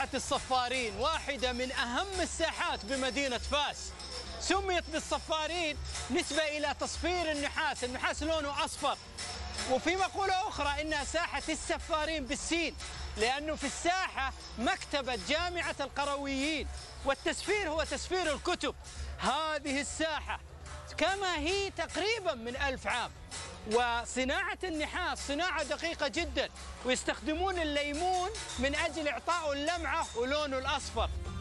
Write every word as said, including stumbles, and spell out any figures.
الصفارين واحدة من أهم الساحات بمدينة فاس. سميت بالصفارين نسبة إلى تصفير النحاس، النحاس لونه أصفر. وفي مقولة أخرى إنها ساحة السفارين بالسين، لأنه في الساحة مكتبة جامعة القرويين، والتسفير هو تسفير الكتب. هذه الساحة كما هي تقريبا من ألف عام، وصناعة النحاس صناعة دقيقة جدا، ويستخدمون الليمون من أجل إعطائه اللمعة ولونه الأصفر.